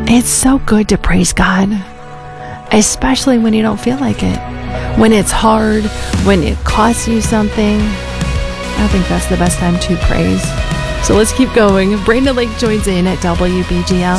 It's so good to praise God, especially when you don't feel like it. When it's hard, when it costs you something. I think that's the best time to praise. So let's keep going. Brenda Lake joins in at WBGL.